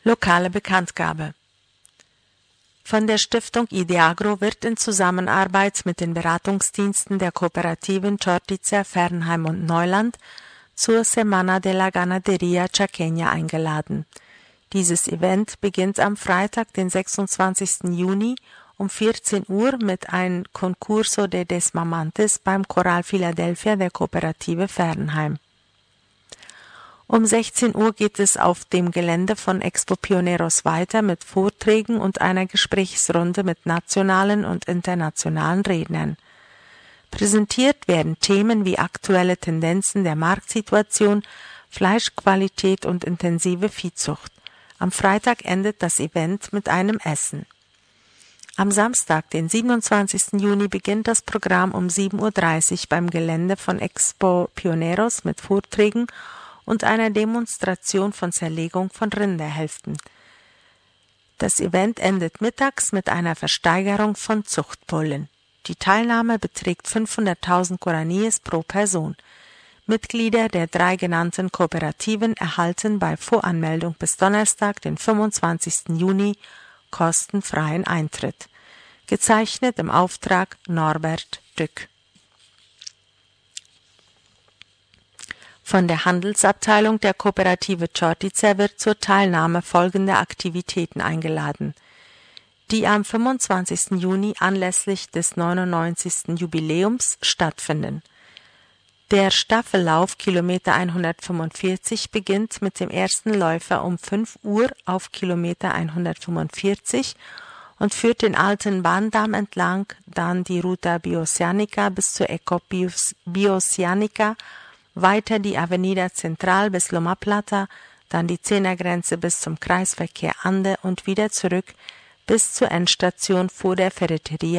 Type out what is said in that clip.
Lokale Bekanntgabe. Von der Stiftung Ideagro wird in Zusammenarbeit mit den Beratungsdiensten der Kooperativen Chortitzer, Fernheim und Neuland zur Semana de la Ganadería Chaqueña eingeladen. Dieses Event beginnt am Freitag, den 26. Juni um 14 Uhr mit einem Concurso de Desmamantes beim Choral Philadelphia der Kooperative Fernheim. Um 16 Uhr geht es auf dem Gelände von Expo Pioneros weiter mit Vorträgen und einer Gesprächsrunde mit nationalen und internationalen Rednern. Präsentiert werden Themen wie aktuelle Tendenzen der Marktsituation, Fleischqualität und intensive Viehzucht. Am Freitag endet das Event mit einem Essen. Am Samstag, den 27. Juni, beginnt das Programm um 7:30 Uhr beim Gelände von Expo Pioneros mit Vorträgen und einer Demonstration von Zerlegung von Rinderhälften. Das Event endet mittags mit einer Versteigerung von Zuchtbullen. Die Teilnahme beträgt 500.000 Guaraníes pro Person. Mitglieder der 3 genannten Kooperativen erhalten bei Voranmeldung bis Donnerstag, den 25. Juni, kostenfreien Eintritt. Gezeichnet im Auftrag Norbert Dück. Von der Handelsabteilung der Kooperative Chortitzer wird zur Teilnahme folgender Aktivitäten eingeladen, die am 25. Juni anlässlich des 99. Jubiläums stattfinden. Der Staffellauf Kilometer 145 beginnt mit dem ersten Läufer um 5 Uhr auf Kilometer 145 und führt den alten Bahndamm entlang, dann die Ruta Bioceanica bis zur Eco Bioceanica, weiter die Avenida Central bis Loma Plata, dann die Zehnergrenze bis zum Kreisverkehr Ande und wieder zurück bis zur Endstation vor der Ferreteria